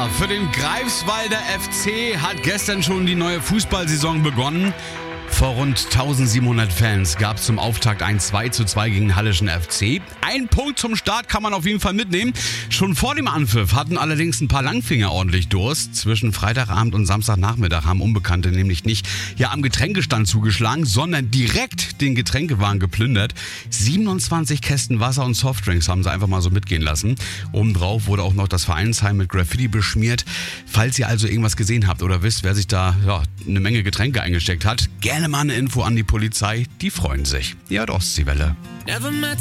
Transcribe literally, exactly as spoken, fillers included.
Ja, für den Greifswalder F C hat gestern schon die neue Fußballsaison begonnen. Vor rund eintausendsiebenhundert Fans gab es zum Auftakt ein zwei zu zwei gegen den Halleschen F C. Ein Punkt zum Start kann man auf jeden Fall mitnehmen. Schon vor dem Anpfiff hatten allerdings ein paar Langfinger ordentlich Durst. Zwischen Freitagabend und Samstagnachmittag haben Unbekannte nämlich nicht ja am Getränkestand zugeschlagen, sondern direkt den Getränkewagen geplündert. siebenundzwanzig Kästen Wasser und Softdrinks haben sie einfach mal so mitgehen lassen. Obendrauf wurde auch noch das Vereinsheim mit Graffiti beschmiert. Falls ihr also irgendwas gesehen habt oder wisst, wer sich da ja, eine Menge Getränke eingesteckt hat, gerne mal eine Info an die Polizei, die freuen sich. Ja, doch, Ostseewelle.